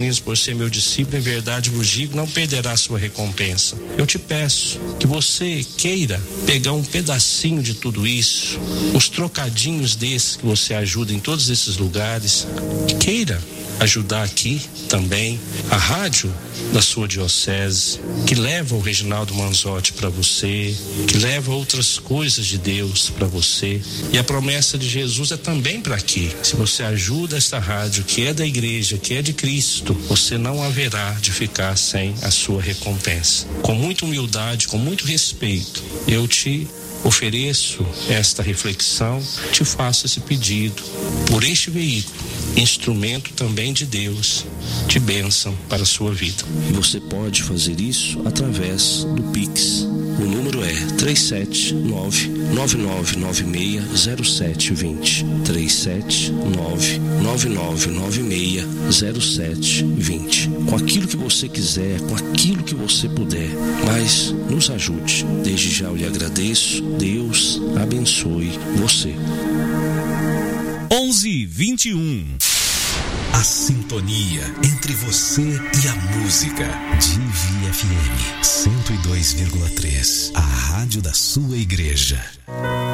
ensino, por ser meu discípulo, em verdade vos digo, não perderá sua recompensa. Eu te peço que você queira pegar um pedacinho de tudo isso, os trocadinhos desses que você ajuda em todos esses lugares, queira ajudar aqui também a rádio da sua diocese, que leva o Reginaldo Manzotti para você, que leva outras coisas de Deus para você. E a promessa de Jesus é também para aqui. Se você ajuda esta rádio, que é da igreja, que é de Cristo, você não haverá de ficar sem a sua recompensa. Com muita humildade, com muito respeito, eu te ofereço esta reflexão, te faço esse pedido por este veículo, instrumento também de Deus, de bênção para a sua vida. E você pode fazer isso através do Pix. O número é 379-9996-0720. 379-9996-0720. Com aquilo que você quiser, com aquilo que você puder, mas nos ajude. Desde já eu lhe agradeço. Deus abençoe você. 11:21. A sintonia entre você e a música. Divi FM 102,3. A rádio da sua igreja.